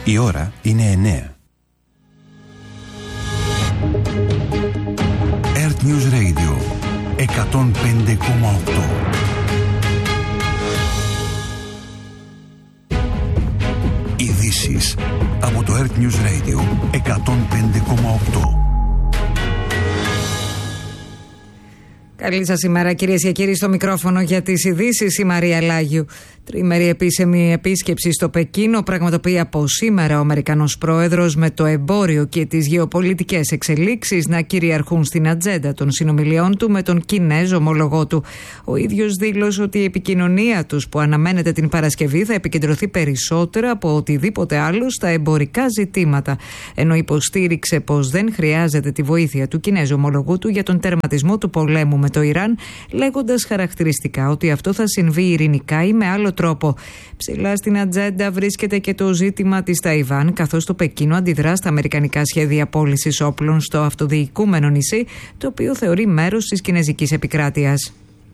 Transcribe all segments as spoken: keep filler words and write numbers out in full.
Η ώρα είναι εννέα. Earth News Radio εκατόν πέντε κόμμα οκτώ. Ειδήσεις από το Earth News Radio εκατόν πέντε κόμμα οκτώ. Καλή σας ημέρα, κυρίες και κύριοι. Στο μικρόφωνο για τις ειδήσεις η Μαρία Λάγιου. Τριήμερη επίσημη επίσκεψη στο Πεκίνο πραγματοποιεί από σήμερα ο Αμερικανός πρόεδρος, με το εμπόριο και τις γεωπολιτικές εξελίξεις να κυριαρχούν στην ατζέντα των συνομιλιών του με τον Κινέζο ομολογό του. Ο ίδιος δήλωσε ότι η επικοινωνία τους, που αναμένεται την Παρασκευή, θα επικεντρωθεί περισσότερο από οτιδήποτε άλλο στα εμπορικά ζητήματα, ενώ υποστήριξε πως δεν χρειάζεται τη βοήθεια του Κινέζου ομολογού του για τον τερματισμό του πολέμου με το Ιράν, λέγοντας χαρακτηριστικά ότι αυτό θα συμβεί ειρηνικά ή με άλλο τρόπο. Ψηλά στην ατζέντα βρίσκεται και το ζήτημα της Ταϊβάν, καθώς το Πεκίνο αντιδρά στα αμερικανικά σχέδια πώλησης όπλων στο αυτοδιοικούμενο νησί, το οποίο θεωρεί μέρος της κινέζικης επικράτειας.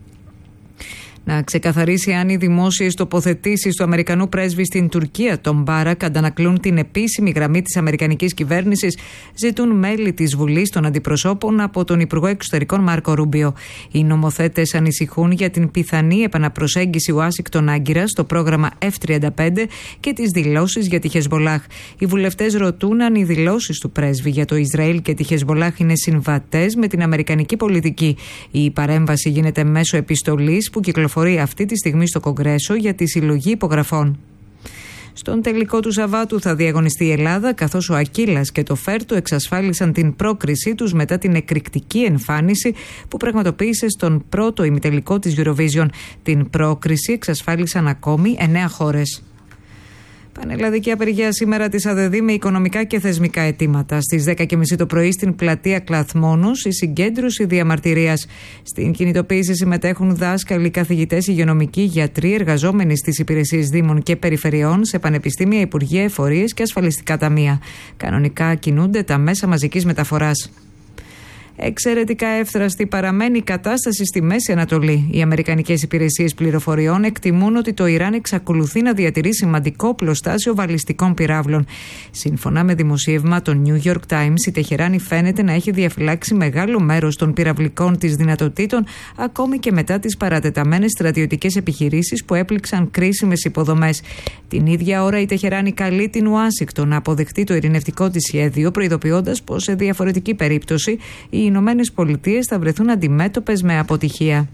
Να ξεκαθαρίσει αν οι δημόσιες τοποθετήσεις του Αμερικανού πρέσβη στην Τουρκία, τον Μπάρακ, αντανακλούν την επίσημη γραμμή της αμερικανικής κυβέρνησης, ζητούν μέλη της Βουλής των Αντιπροσώπων από τον Υπουργό Εξωτερικών Μάρκο Ρούμπιο. Οι νομοθέτες ανησυχούν για την πιθανή επαναπροσέγγιση Ουάσιγκτον-Άγκυρας στο πρόγραμμα εφ τριάντα πέντε και τις δηλώσεις για τη Χεσμπολάχ. Οι βουλευτές ρωτούν αν οι δηλώσεις του πρέσβη για το Ισραήλ και τη Χεσμπολάχ είναι συμβατές με την αμερικανική πολιτική. Η παρέμβαση γίνεται μέσω επιστολής που κυκλοφορεί αυτή τη στιγμή στο Κογκρέσο για τη συλλογή υπογραφών. Στον τελικό του Σαββάτου θα διαγωνιστεί η Ελλάδα, καθώς ο Ακύλας και το Φέρτο εξασφάλισαν την πρόκρισή τους μετά την εκρηκτική εμφάνιση που πραγματοποίησε στον πρώτο ημιτελικό της Eurovision. Την πρόκριση εξασφάλισαν ακόμη εννέα χώρες. Πανελλαδική απεργία σήμερα της ΑΔΕΔΗ με οικονομικά και θεσμικά αιτήματα. Στις δέκα και μισή το πρωί στην πλατεία Κλαθμόνους η συγκέντρωση διαμαρτυρίας. Στην κινητοποίηση συμμετέχουν δάσκαλοι, καθηγητές, υγειονομικοί, γιατροί, εργαζόμενοι στις υπηρεσίες δήμων και περιφερειών, σε πανεπιστήμια, υπουργεία, εφορίες και ασφαλιστικά ταμεία. Κανονικά κινούνται τα μέσα μαζικής μεταφοράς. Εξαιρετικά εύθραστη παραμένει η κατάσταση στη Μέση Ανατολή. Οι αμερικανικές υπηρεσίες πληροφοριών εκτιμούν ότι το Ιράν εξακολουθεί να διατηρεί σημαντικό πλωστάσιο βαλιστικών πυράβλων. Σύμφωνα με δημοσίευμα των New York Times, η Τεχεράνη φαίνεται να έχει διαφυλάξει μεγάλο μέρος των πυραυλικών της δυνατοτήτων, ακόμη και μετά τις παρατεταμένες στρατιωτικές επιχειρήσεις που έπληξαν κρίσιμες υποδομές. Την ίδια ώρα η Τεχεράνη καλεί την Ουάσιγκτον να αποδεχτεί το ειρηνευτικό της σχέδιο, προειδοποιώντας πως σε διαφορετική περίπτωση οι Ηνωμένες Πολιτείες θα βρεθούν αντιμέτωπες με αποτυχία.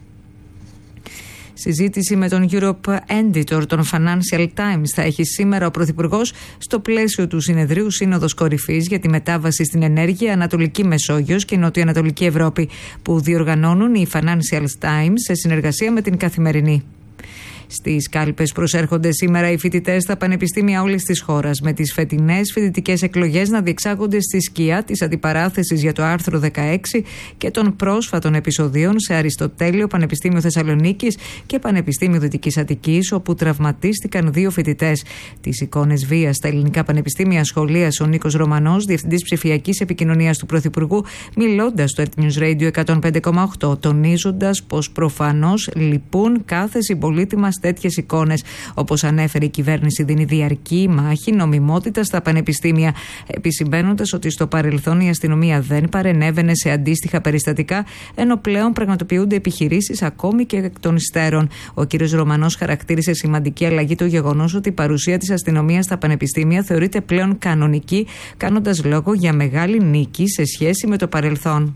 Συζήτηση με τον Europe Editor των Financial Times θα έχει σήμερα ο Πρωθυπουργός στο πλαίσιο του συνεδρίου Σύνοδος Κορυφής για τη μετάβαση στην ενέργεια Ανατολική Μεσόγειος και Νοτιοανατολική Ευρώπη, που διοργανώνουν οι Financial Times σε συνεργασία με την Καθημερινή. Στις κάλπες προσέρχονται σήμερα οι φοιτητές στα πανεπιστήμια όλης της χώρας, με τις φετινές φοιτητικές εκλογές να διεξάγονται στη σκιά της αντιπαράθεσης για το άρθρο δεκαέξι και των πρόσφατων επεισοδίων σε Αριστοτέλειο Πανεπιστήμιο Θεσσαλονίκης και Πανεπιστήμιο Δυτικής Αττικής, όπου τραυματίστηκαν δύο φοιτητές. Τις εικόνες βίας στα ελληνικά πανεπιστήμια σχολίασε ο Νίκος Ρωμανός, διευθυντής ψηφιακής επικοινωνίας του Πρωθυπουργού, μιλώντας στο Earth News Radio εκατόν πέντε κόμμα οκτώ, τονίζοντας πως προφανώς λυπούν κάθε συμπολίτη μας τέτοιες εικόνες. Όπως ανέφερε, η κυβέρνηση δίνει διαρκή μάχη νομιμότητα στα πανεπιστήμια, επισημαίνοντας ότι στο παρελθόν η αστυνομία δεν παρενέβαινε σε αντίστοιχα περιστατικά, ενώ πλέον πραγματοποιούνται επιχειρήσεις ακόμη και εκ των υστέρων. Ο κ. Ρωμανός χαρακτήρισε σημαντική αλλαγή το γεγονός ότι η παρουσία της αστυνομίας στα πανεπιστήμια θεωρείται πλέον κανονική, κάνοντας λόγο για μεγάλη νίκη σε σχέση με το παρελθόν.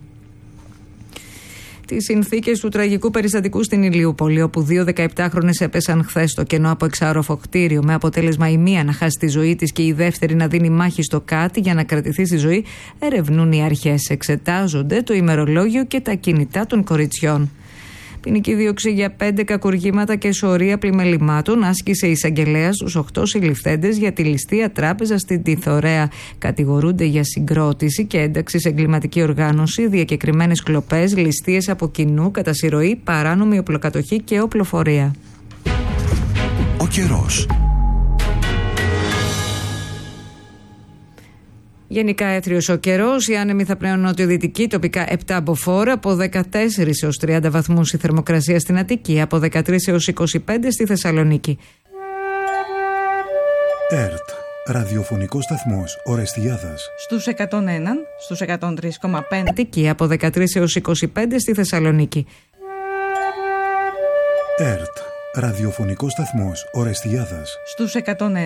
Τις συνθήκες του τραγικού περιστατικού στην Ηλιούπολη, όπου δύο δεκαεπτάχρονες έπεσαν χθες στο κενό από εξάρροφο κτίριο, με αποτέλεσμα η μία να χάσει τη ζωή της και η δεύτερη να δίνει μάχη στο κάτι για να κρατηθεί στη ζωή, ερευνούν οι αρχές. Εξετάζονται το ημερολόγιο και τα κινητά των κοριτσιών. Ποινική δίωξη για πέντε κακουργήματα και σωρία πλημελημάτων άσκησε η εισαγγελέας στους οκτώ συλληφθέντες για τη ληστεία τράπεζα στην Τιθωρέα. Κατηγορούνται για συγκρότηση και ένταξη σε εγκληματική οργάνωση, διακεκριμένες κλοπές, ληστείες από κοινού, κατασυρωή, παράνομη οπλοκατοχή και οπλοφορία. Ο καιρός. Γενικά έθριος ο καιρός, οι άνεμοι θα πνέουν νοτιοδυτική, τοπικά επτά μποφόρ, από δεκατέσσερις έως τριάντα βαθμούς η θερμοκρασία στην Αττική, από δεκατρείς έως είκοσι πέντε στη Θεσσαλονίκη. ΕΡΤ, ραδιοφωνικός σταθμός Ορεστιάδας. Στους εκατόν ένα, στους εκατόν τρία κόμμα πέντε. Αττική από δεκατρείς έως είκοσι πέντε στη Θεσσαλονίκη. ΕΡΤ, ραδιοφωνικός σταθμός Ορεστιάδας. Στους εκατόν ένα.